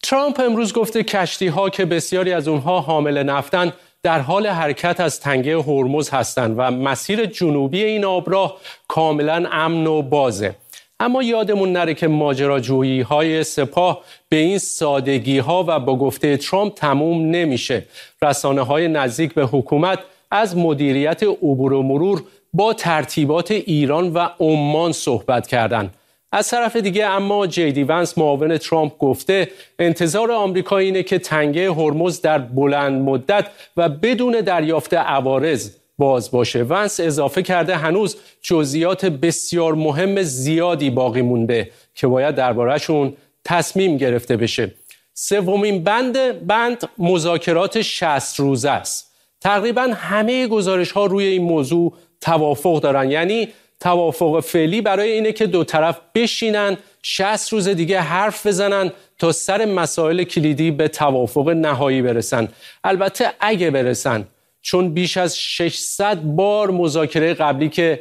ترامپ امروز گفته کشتی‌ها که بسیاری از اونها حامل نفتن در حال حرکت از تنگه هرمز هستند و مسیر جنوبی این آبراه کاملا امن و بازه. اما یادمون نره که ماجراجویی‌های سپاه به این سادگی‌ها و با گفته ترامپ تموم نمیشه. رسانه‌های نزدیک به حکومت از مدیریت عبور و مرور با ترتیبات ایران و عمان صحبت کردند. از طرف دیگه اما جیدی ونس معاون ترامپ گفته انتظار آمریکا اینه که تنگه هرمز در بلند مدت و بدون دریافت عوارض باز باشه. ونس اضافه کرده هنوز جزئیات بسیار مهم زیادی باقی مونده که باید درباره‌شون تصمیم گرفته بشه. سومین بند مذاکرات 60 روزه است. تقریبا همه گزارش‌ها روی این موضوع توافق دارن، یعنی توافق فعلی برای اینه که دو طرف بشینن 60 روز دیگه حرف بزنن تا سر مسائل کلیدی به توافق نهایی برسن. البته اگه برسن، چون بیش از 600 بار مذاکره قبلی که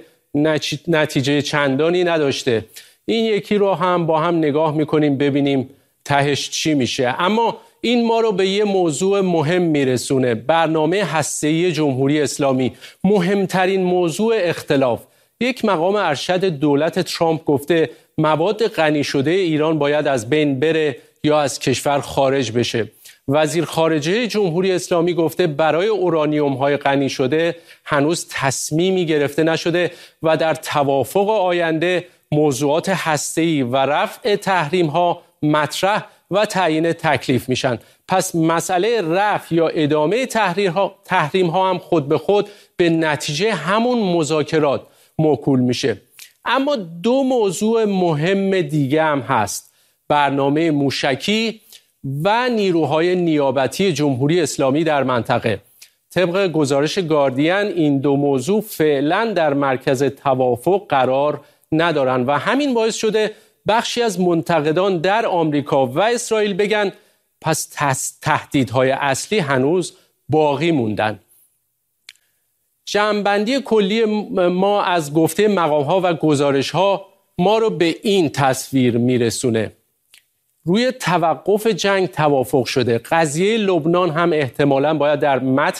نتیجه چندانی نداشته. این یکی رو هم با هم نگاه میکنیم ببینیم تهش چی میشه. اما این ما رو به یه موضوع مهم میرسونه. برنامه هسته‌ای جمهوری اسلامی، مهمترین موضوع اختلاف. یک مقام ارشد دولت ترامپ گفته مواد غنی شده ایران باید از بین بره یا از کشور خارج بشه. وزیر خارجه جمهوری اسلامی گفته برای اورانیوم های غنی شده هنوز تصمیمی گرفته نشده و در توافق آینده موضوعات هسته‌ای و رفع تحریم ها مطرح و تعیین تکلیف میشن. پس مسئله رفع یا ادامه تحریم ها هم خود به خود به نتیجه همون مذاکرات موکول میشه. اما دو موضوع مهم دیگه هم هست: برنامه موشکی و نیروهای نیابتی جمهوری اسلامی در منطقه. طبق گزارش گاردین این دو موضوع فعلا در مرکز توافق قرار ندارن و همین باعث شده بخشی از منتقدان در آمریکا و اسرائیل بگن پس تهدیدهای اصلی هنوز باقی موندن. جمع‌بندی کلی ما از گفته مقام‌ها و گزارش‌ها ما رو به این تصویر میرسونه: روی توقف جنگ توافق شده. قضیه لبنان هم احتمالاً باید در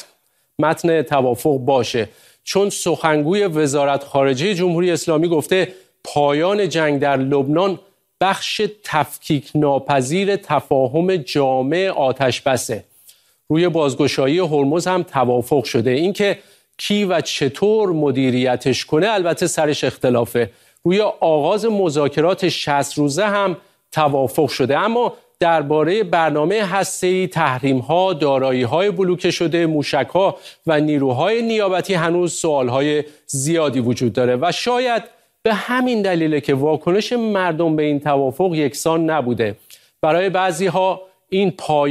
متن توافق باشه، چون سخنگوی وزارت خارجه جمهوری اسلامی گفته پایان جنگ در لبنان بخش تفکیک ناپذیر تفاهم جامع آتش‌بسه. روی بازگشایی هرمز هم توافق شده. اینکه کی و چطور مدیریتش کنه البته سرش اختلافه. روی آغاز مذاکرات 60 روزه هم توافق شده. اما درباره برنامه هسته‌ای، تحریم‌ها، دارایی‌های بلوکه شده، موشک‌ها و نیروهای نیابتی هنوز سوال‌های زیادی وجود داره و شاید به همین دلیله که واکنش مردم به این توافق یکسان نبوده. برای بعضی‌ها این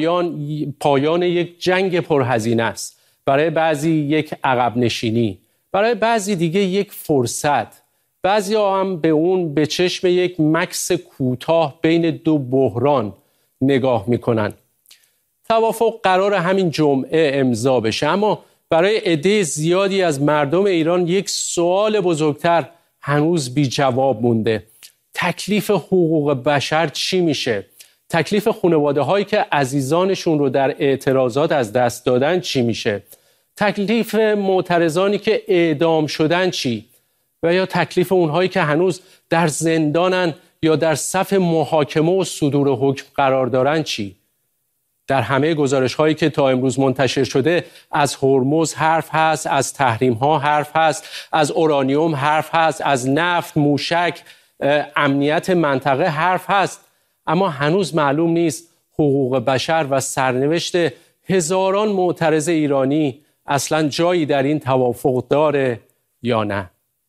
پایان یک جنگ پرهزینه است. برای بعضی یک عقب نشینی، برای بعضی دیگه یک فرصت. بعضی هم به اون به چشم یک مکث کوتاه بین دو بحران نگاه میکنن. توافق قرار همین جمعه امضا بشه، اما برای عده زیادی از مردم ایران یک سوال بزرگتر هنوز بی جواب مونده: تکلیف حقوق بشر چی میشه؟ تکلیف خانواده هایی که عزیزانشون رو در اعتراضات از دست دادن چی میشه؟ تکلیف معترضانی که اعدام شدن چی؟ و یا تکلیف اونهایی که هنوز در زندانن یا در صف محاکمه و صدور حکم قرار دارن چی؟ در همه گزارش هایی که تا امروز منتشر شده از هرمز حرف هست، از تحریم ها حرف هست، از اورانیوم حرف هست، از نفت، موشک، امنیت منطقه حرف هست، اما هنوز معلوم نیست حقوق بشر و سرنوشت هزاران معترض ایرانی اصلا جایی در این توافق داره یا نه.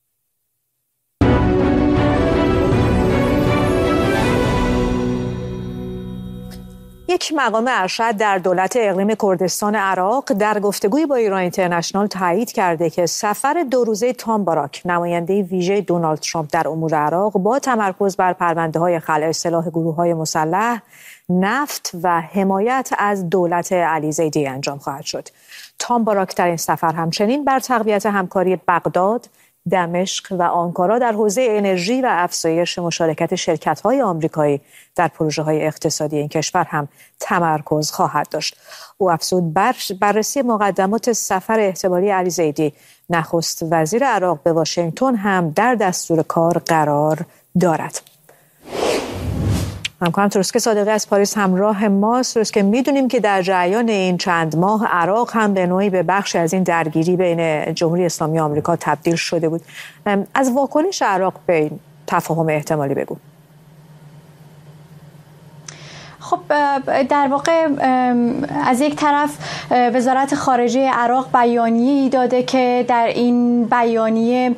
یک مقام ارشد در دولت اقلیم کردستان عراق در گفتگوی با ایران اینترنشنال تایید کرده که سفر 2 روزه تام باراک، نماینده ویژه دونالد ترامپ در امور عراق، با تمرکز بر پرونده‌های خلع سلاح گروه‌های مسلح، نفت و حمایت از دولت علی زیدی انجام خواهد شد. تام باراک در این سفر همچنین بر تقویت همکاری بغداد، دمشق و آنکارا در حوزه انرژی و افزایش مشارکت شرکت‌های آمریکایی در پروژه‌های اقتصادی این کشور هم تمرکز خواهد داشت. او افزود بررسی مقدمات سفر احتمالی علی زیدی نخست وزیر عراق به واشنگتن هم در دستور کار قرار دارد. همکارم تروسکه صادقی از پاریس همراه ماست. تروسکه، میدونیم که در جریان این چند ماه عراق هم به نوعی به بخشی از این درگیری بین جمهوری اسلامی آمریکا تبدیل شده بود. از واکنش عراق به این تفاهم احتمالی بگو. خب در واقع از یک طرف وزارت خارجه عراق بیانیه‌ای داده که در این بیانیه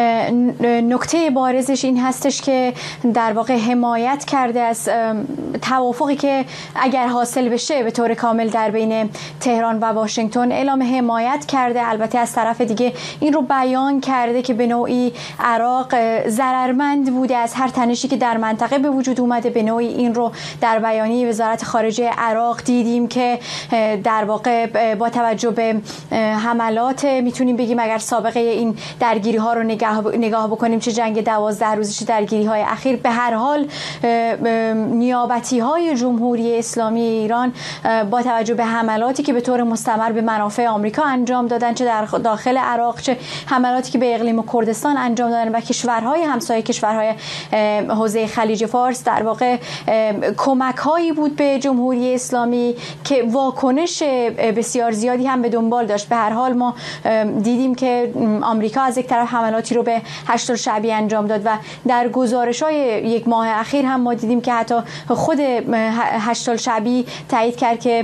نکته بارزش این هستش که در واقع حمایت کرده از توافقی که اگر حاصل بشه به طور کامل در بین تهران و واشنگتن اعلام حمایت کرده. البته از طرف دیگه این رو بیان کرده که به نوعی عراق ضررمند بوده از هر تنشی که در منطقه به وجود اومده. به نوعی این رو در بیانیه وزارت خارجه عراق دیدیم که در واقع با توجه به حملات میتونیم بگیم اگر سابقه این درگیری ها رو نگاه بکنیم، چه جنگ 12 روزه چه درگیری های اخیر، به هر حال نیابتی های جمهوری اسلامی ایران با توجه به حملاتی که به طور مستمر به منافع آمریکا انجام دادن، چه در داخل عراق چه حملاتی که به اقلیم کردستان انجام دادن و کشورهای همسایه کشورهای حوزه خلیج فارس، در واقع کمک هایی بود به جمهوری اسلامی که واکنش بسیار زیادی هم به دنبال داشت. به هر حال ما دیدیم که آمریکا از یک طرف حملاتی رو به هشت‌الشعبی انجام داد و در گزارش‌های یک ماه اخیر هم ما دیدیم که حتی خود هشت‌الشعبی تایید کرد که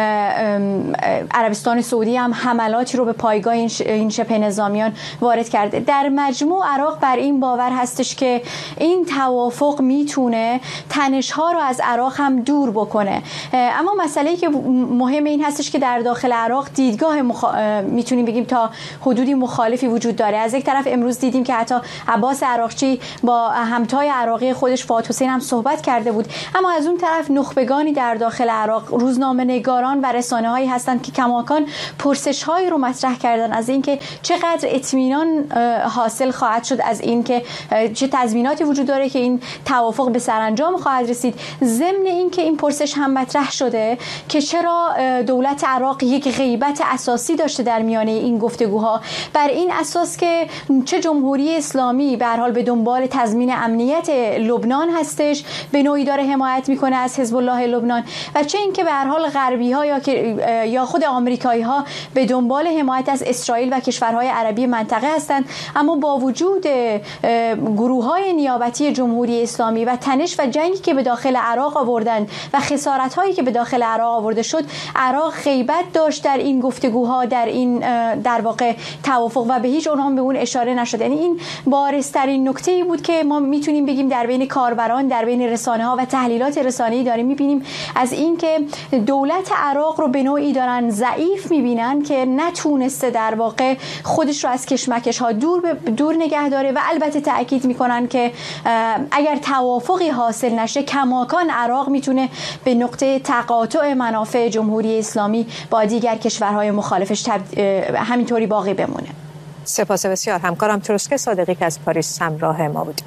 عربستان سعودی هم حملاتی رو به پایگاه این شبه نظامیان وارد کرده. در مجموع عراق بر این باور هستش که این توافق میتونه تنش‌ها رو از عراق هم دور بکنه. اما مسئله‌ای که مهم این هستش که در داخل عراق دیدگاه میتونیم بگیم تا حدودی مخالفی وجود داره. از یک طرف امروز دیدیم که حتی عباس عراقچی با همتای عراقی خودش فؤاد حسین هم صحبت کرده بود، اما از اون طرف نخبگانی در داخل عراق، روزنامه‌نگاران و رسانه‌هایی هستند که کماکان پرسش‌هایی رو مطرح کردن از اینکه چقدر اطمینان حاصل خواهد شد از اینکه چه تضمیناتی وجود داره که این توافق به سرانجام خواهد رسید. ضمن اینکه این پرسش هم مطرح شده که چرا دولت عراق یک غیبت اساسی داشته در میانه این گفتگوها، بر این اساس که چه جمهوری اسلامی به هر حال به دنبال تضمین امنیت لبنان هستش، به نوعی داره حمایت میکنه از حزب الله لبنان، و چه اینکه به هر حال غربی ها یا خود آمریکایی ها به دنبال حمایت از اسرائیل و کشورهای عربی منطقه هستند. اما با وجود گروه های نیابتی جمهوری اسلامی و تنش و جنگی که به داخل عراق آوردن و خسارت هایی که به داخل عراق آورده شد، عراق غیبت داشت در این گفتگوها، در این در واقع توافق، و به هیچ عنوان به اون اشاره نشد. یعنی این بارزترین نکته‌ای بود که ما میتونیم بگیم در بین کاربران، در بین رسانه ها و تحلیلات رسانه‌ای داریم میبینیم، از این که دولت عراق رو به نوعی دارن ضعیف میبینن که نتونسته در واقع خودش رو از کشمکش ها دور نگه داره، و البته تاکید میکنن که اگر توافقی حاصل نشه کماکان عراق میتونه به نقطه تقاطع منافع جمهوری اسلامی با دیگر کشورهای مخالفش همینطوری باقی بمونه. سپاس بسیار. همکارم تروسکه صادقی که از پاریس همراه ما بود.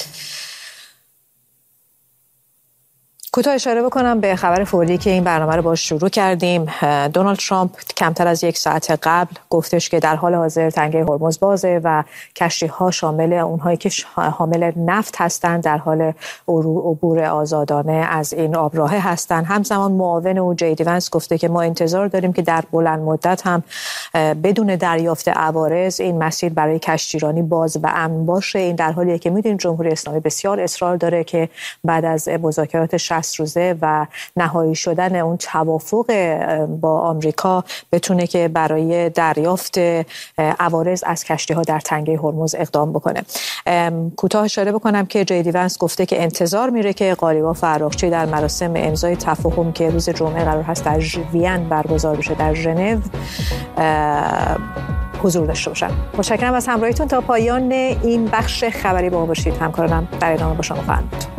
کوتاه اشاره بکنم به خبر فوری که این برنامه رو باش شروع کردیم. دونالد ترامپ کمتر از یک ساعت قبل گفتش که در حال حاضر تنگه هرمز بازه و کشتی‌ها شامل اونهایی که حامل نفت هستند در حال عبور آزادانه از این آبراهه هستند. همزمان معاون او جی دی ونس گفته که ما انتظار داریم که در بلند مدت هم بدون دریافت عوارض این مسیر برای کشتیرانی باز و امن باشه. این در حالیه که می‌دونید جمهوری اسلامی بسیار اصرار داره که بعد از مذاکرات 60 روزه و نهایی شدن اون توافق با آمریکا بتونه که برای دریافت عوارض از کشتی‌ها در تنگه هرمز اقدام بکنه. کوتاه اشاره بکنم که جی دی ونس گفته که انتظار میره که قالیباف و عراقچی در مراسم امضای تفاهم که روز جمعه قرار هست در وین برگزار بشه در ژنو حضور داشته باشن. متشکرم از همراهیتون. تا پایان این بخش خبری با ما باشید. همکارانم در ادامه با شما خواهند بود.